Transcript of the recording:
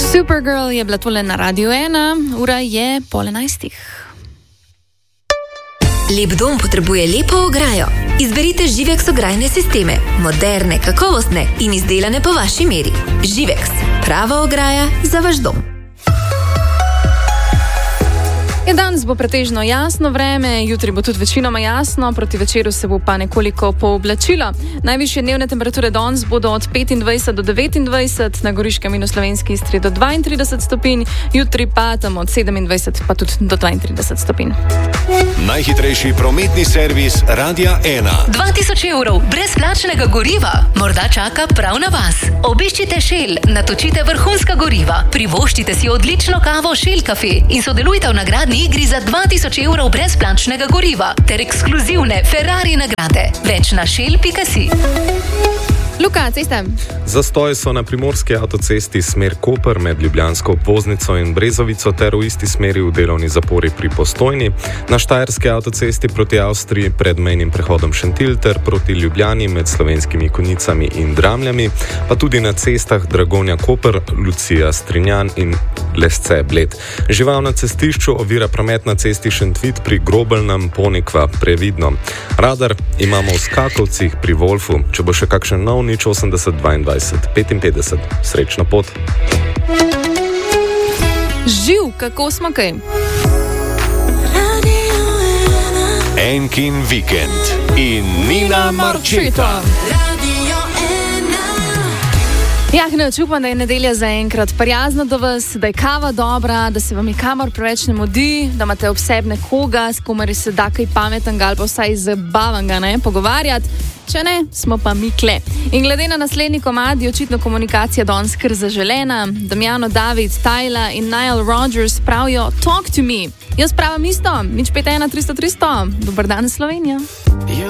Supergirl je bila tole na Radio 1, ura je 10:30. Lep dom potrebuje lepo ograjo. Izberite Živex ograjne sisteme. Moderne, kakovostne in izdelane po vaši meri. Živex, prava ograja za vaš dom. Danes bo pretežno jasno vreme, jutri bo tudi večinoma jasno, proti večeru se bo pa nekoliko pooblačilo. Najvišje dnevne temperature danes bodo od 25 do 29, na Goriškem in v Slovenski Istri do 32 stopinj, jutri pa tam od 27 pa tudi do 32 stopinj. Najhitrejši prometni servis Radia 1. 2000 evrov brezplačnega goriva morda čaka prav na vas. Obiščite Shell, natočite vrhunska goriva, privoščite si odlično kavo Shell Cafe in sodelujte v nagradni igri za 2000 evrov brezplačnega goriva ter ekskluzivne Ferrari nagrade. Več na shell.si. Luka, ceste. Zastoj so na primorski avtocesti smer Koper med ljubljansko obvoznico in Brezovico ter v isti smeri v delovni zapori pri Postojni, na štajerski avtocesti proti Avstriji pred mejnim prehodom Šentilj ter proti Ljubljani med Slovenskimi Konjicami in Dramljami, pa tudi na cestah Dragonja Koper, Lucija Strinjan in Lesce Bled. Žival na cestišču ovira promet na cesti Šentvit pri Grobelnem, Ponikva, previdno. Radar imamo v Skakovcih pri Wolfu, če bo še kakšen nov, nič 80 22 55. Srečno pot. Živ, kako smo kaj? Enkin vikend in Nina Marčeta. Ne čupam, da je nedelja zaenkrat prijazna do vas, da je kava dobra, da se vam nikamor preveč ne mudi, da imate ob sebi nekoga, s komer se da kaj pametnega ali pa vsaj zabavanga pogovarjati. Če ne, smo pa mi kle. In glede na naslednji komad je očitno komunikacija danes kar zaželena. Damjano David, Tyla in Nile Rodgers pravijo Talk to me. Jaz pravim isto, 051 300 300. Dober dan, Slovenija.